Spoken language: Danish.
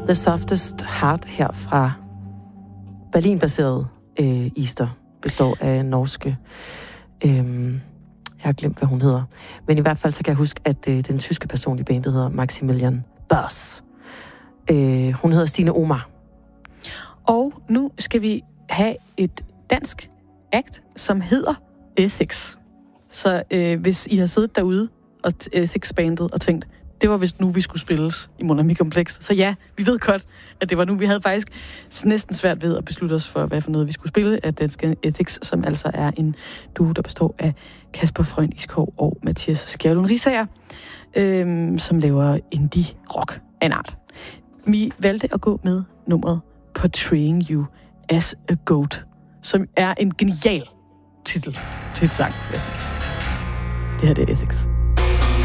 The Softest Heart her fra Berlin-baseret Easter. Består af norske... jeg har glemt, hvad hun hedder. Men i hvert fald så kan jeg huske, at den tyske person i bandet hedder Maximilian Boss. Hun hedder Stine Omar. Og nu skal vi have et dansk act, som hedder Essex. Så hvis I har siddet derude og Essex-bandet og tænkt, det var vist nu, vi skulle spilles i Monarmi Kompleks. Så ja, vi ved godt, at det var nu. Vi havde faktisk næsten svært ved at beslutte os for, hvad for noget vi skulle spille af danske Essex, som altså er en duo, der består af Kasper Freund Iskov og Mathias Skjærlund Risager, som laver indie-rock af en art. Vi valgte at gå med nummeret Portraying You as a Goat, som er en genial titel til et sang. Det her det er Essex.